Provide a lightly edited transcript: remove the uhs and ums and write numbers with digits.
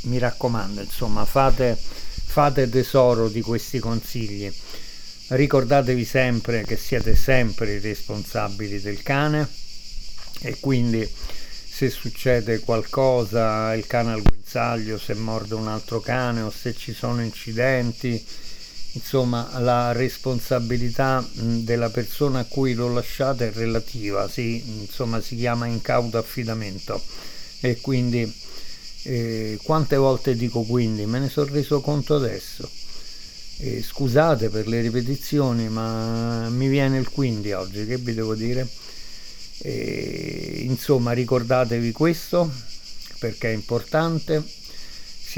mi raccomando, insomma, fate tesoro di questi consigli. Ricordatevi sempre che siete sempre i responsabili del cane, e quindi se succede qualcosa, il cane al guinzaglio, se morde un altro cane o se ci sono incidenti, insomma la responsabilità della persona a cui lo lasciate è relativa, insomma si chiama incauto affidamento. E quindi quante volte dico quindi, me ne sono reso conto adesso. Scusate per le ripetizioni, ma mi viene il quindi oggi, che vi devo dire? Insomma, ricordatevi questo perché è importante.